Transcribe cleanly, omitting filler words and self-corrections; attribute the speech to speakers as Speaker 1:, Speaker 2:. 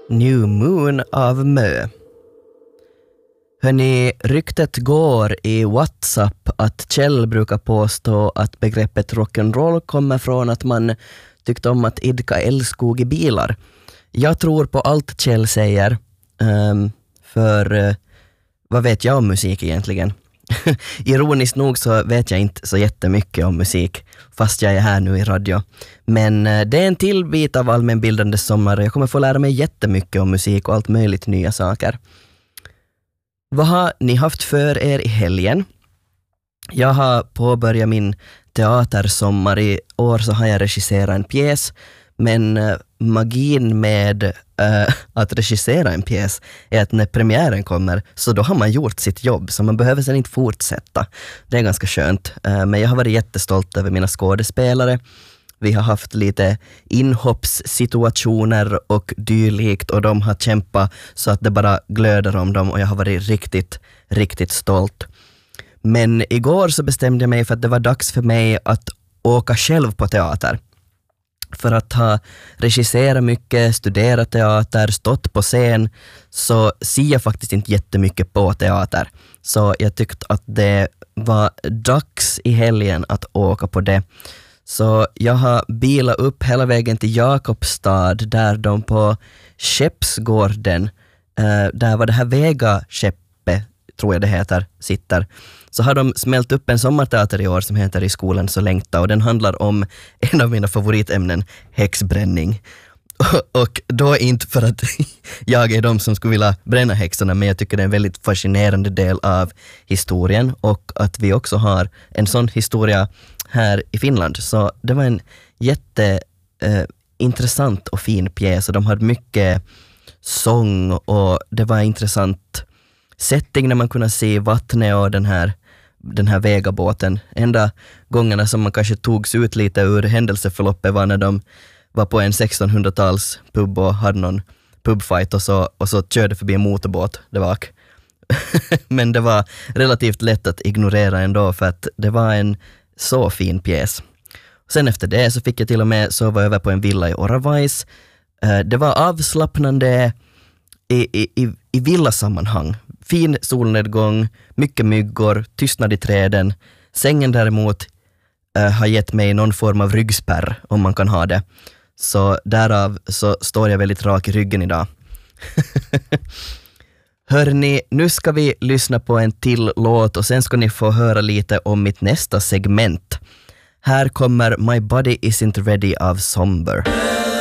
Speaker 1: New Moon av Mö. Hörrni, ryktet går i WhatsApp att Kjell brukar påstå att begreppet rock'n'roll kommer från att man tyckte om att idka älskog i bilar. Jag tror på allt Kjell säger, för vad vet jag om musik egentligen? Ironiskt nog så vet jag inte så jättemycket om musik, fast jag är här nu i radio. Men det är en till bit av allmänbildande sommar. Jag kommer få lära mig jättemycket om musik och allt möjligt nya saker. Vad har ni haft för er i helgen? Jag har påbörjat min teatersommar. I år så har jag regisserat en pjäs. Men magin med att regissera en pjäs är att när premiären kommer så då har man gjort sitt jobb, så man behöver sedan inte fortsätta. Det är ganska skönt. Men jag har varit jättestolt över mina skådespelare. Vi har haft lite inhoppssituationer och dylikt, och de har kämpat så att det bara glöder om dem, och jag har varit riktigt, riktigt stolt. Men igår så bestämde jag mig för att det var dags för mig att åka själv på teater. För att ha regisserat mycket, studerat teater, stått på scen, så ser jag faktiskt inte jättemycket på teater. Så jag tyckte att det var dags i helgen att åka på det. Så jag har bilat upp hela vägen till Jakobstad, där de på Skeppsgården, där var det här Vega-skeppet, tror jag det heter, sitter. Så har de smält upp en sommarteater i år som heter I skolan så längta, och den handlar om en av mina favoritämnen, häxbränning. Och då inte för att jag är de som skulle vilja bränna häxorna, men jag tycker det är en väldigt fascinerande del av historien, och att vi också har en sån historia här i Finland. Så det var en intressant och fin pjäs, och de hade mycket sång, och det var intressant setting när man kunde se vattnet och den här Vegabåten. Enda gångerna som man kanske togs ut lite ur händelseförloppet var när de var på en 1600-tals pub och hade någon pubfight, och så körde förbi en motorbåt där bak. Men det var relativt lätt att ignorera ändå, för att det var en så fin pjäs. Sen efter det så fick jag till och med sova över på en villa i Oravais. Det var avslappnande i villasammanhang. Fin solnedgång, mycket myggor, tystnad i träden. Sängen däremot har gett mig någon form av ryggspärr, om man kan ha det. Så därav så står jag väldigt rak i ryggen idag. Hörni, nu ska vi lyssna på en till låt, och sen ska ni få höra lite om mitt nästa segment. Här kommer My Body Isn't Ready av Somber.